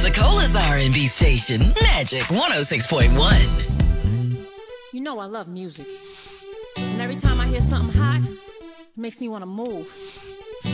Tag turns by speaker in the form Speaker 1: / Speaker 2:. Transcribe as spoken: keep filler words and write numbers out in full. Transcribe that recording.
Speaker 1: Pensacola's R and B station, Magic one oh six point one.
Speaker 2: You know I love music. And every time I hear something hot, it makes me want to move.